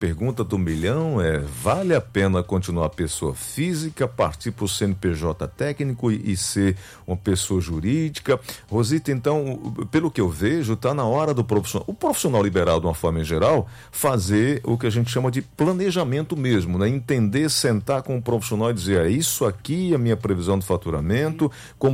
Pergunta do milhão é: vale a pena continuar pessoa física, partir para o CNPJ técnico e ser uma pessoa jurídica? Rosita, então, pelo que eu vejo, está na hora do profissional, o profissional liberal, de uma forma em geral, fazer o que a gente chama de planejamento mesmo, né? Entender, sentar com o profissional e dizer: isso aqui é a minha previsão de faturamento, com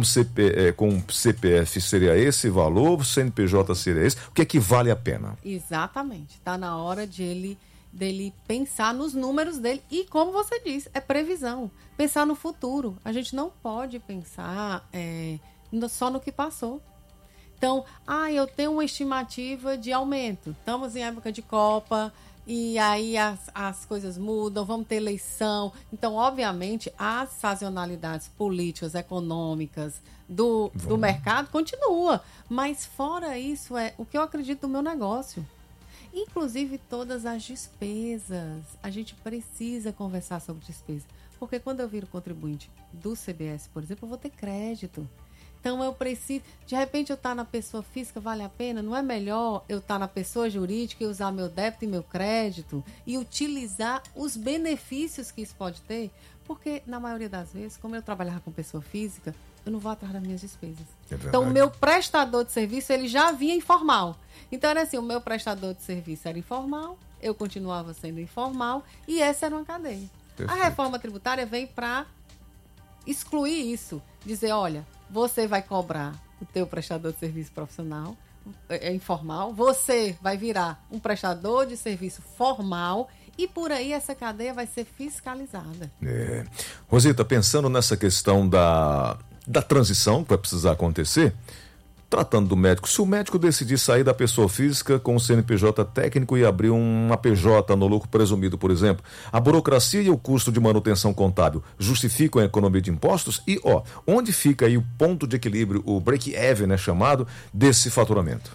CPF seria esse valor, CNPJ seria esse, o que é que vale a pena? Exatamente, está na hora dele pensar nos números dele e, como você disse, é previsão, pensar no futuro. A gente não pode pensar só no que passou. Então, eu tenho uma estimativa de aumento, estamos em época de Copa e aí as coisas mudam, vamos ter eleição. Então, obviamente, as sazonalidades políticas, econômicas do mercado continua, mas fora isso é o que eu acredito no meu negócio. Inclusive todas as despesas. A gente precisa conversar sobre despesa. Porque quando eu viro contribuinte do CBS, por exemplo, eu vou ter crédito. Então eu preciso... De repente eu estar na pessoa física, vale a pena? Não é melhor eu estar na pessoa jurídica e usar meu débito e meu crédito e utilizar os benefícios que isso pode ter? Porque, na maioria das vezes, como eu trabalhava com pessoa física, eu não vou atrás das minhas despesas. Então, o meu prestador de serviço, ele já vinha informal. Então, era assim, o meu prestador de serviço era informal, eu continuava sendo informal, e essa era uma cadeia. Perfeito. A reforma tributária vem para excluir isso. Dizer, olha, você vai cobrar o teu prestador de serviço profissional, informal, você vai virar um prestador de serviço formal, e por aí essa cadeia vai ser fiscalizada. Rosita, pensando nessa questão da transição que vai precisar acontecer, tratando do médico, se o médico decidir sair da pessoa física com o CNPJ técnico e abrir uma PJ no lucro presumido, por exemplo, a burocracia e o custo de manutenção contábil justificam a economia de impostos? E, onde fica aí o ponto de equilíbrio, o break-even, né, chamado, desse faturamento?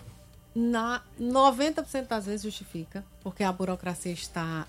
90% das vezes justifica, porque a burocracia está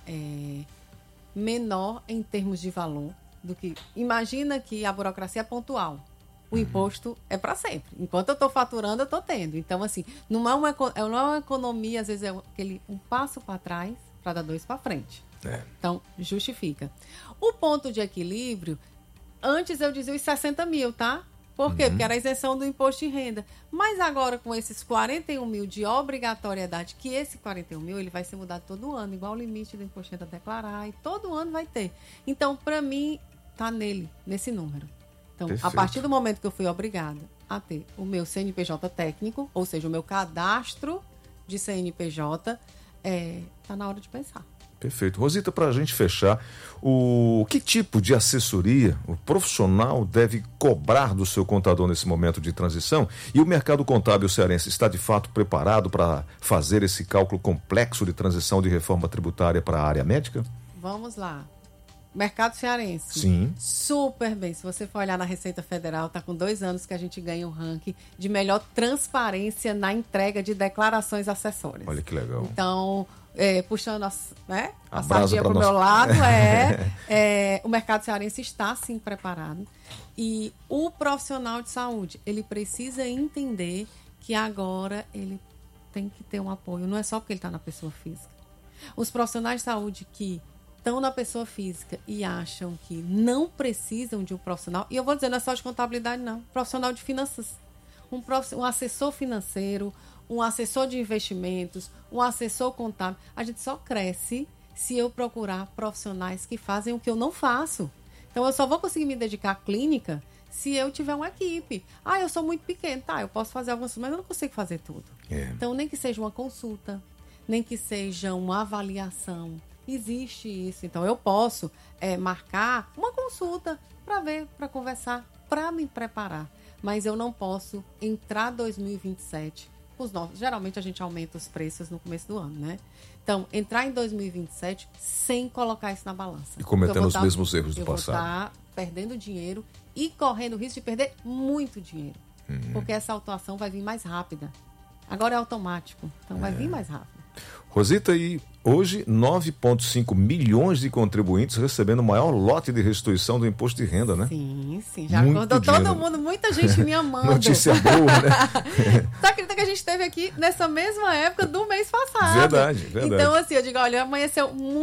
menor em termos de valor do que... Imagina que a burocracia é pontual. O imposto é para sempre. Enquanto eu estou faturando, eu estou tendo. Então, assim, não é uma economia, às vezes é um passo para trás para dar dois para frente. Então, justifica. O ponto de equilíbrio, antes eu dizia os 60 mil, tá? Por quê? Porque era a isenção do imposto de renda. Mas agora, com esses 41 mil de obrigatoriedade, que esse 41 mil ele vai ser mudado todo ano, igual o limite do imposto de renda a declarar, e todo ano vai ter. Então, para mim, tá nesse número. Então, perfeito. A partir do momento que eu fui obrigada a ter o meu CNPJ técnico, ou seja, o meu cadastro de CNPJ, tá na hora de pensar. Perfeito. Rosita, para a gente fechar, que tipo de assessoria o profissional deve cobrar do seu contador nesse momento de transição? E o mercado contábil cearense está de fato preparado para fazer esse cálculo complexo de transição de reforma tributária para a área médica? Vamos lá. Mercado cearense. Sim. Super bem. Se você for olhar na Receita Federal, está com 2 anos que a gente ganha o ranking de melhor transparência na entrega de declarações acessórias. Olha que legal. Então, puxando a sardinha para o meu lado, o mercado cearense está, sim, preparado. E o profissional de saúde, ele precisa entender que agora ele tem que ter um apoio. Não é só porque ele está na pessoa física. Os profissionais de saúde que estão na pessoa física e acham que não precisam de um profissional, e eu vou dizer, não é só de contabilidade, não. Profissional de finanças, um assessor financeiro, um assessor de investimentos, um assessor contábil. A gente só cresce se eu procurar profissionais que fazem o que eu não faço. Então, eu só vou conseguir me dedicar à clínica se eu tiver uma equipe. Eu sou muito pequeno, eu posso fazer algumas coisas, mas eu não consigo fazer tudo. Então, nem que seja uma consulta, nem que seja uma avaliação, existe isso. Então, eu posso marcar uma consulta para ver, para conversar, para me preparar. Mas eu não posso entrar 2027 com os novos. Geralmente, a gente aumenta os preços no começo do ano, né? Então, entrar em 2027 sem colocar isso na balança. E cometendo os mesmos erros do passado. Eu vou estar perdendo dinheiro e correndo o risco de perder muito dinheiro. Porque essa autuação vai vir mais rápida. Agora é automático, então vai vir mais rápido. Rosita, e Hoje, 9,5 milhões de contribuintes recebendo o maior lote de restituição do imposto de renda, né? Sim. Já acordou todo mundo, muita gente me amando. Notícia boa, né? Você acredita que a gente esteve aqui nessa mesma época do mês passado? Verdade. Então, assim, eu digo, olha, amanheceu muito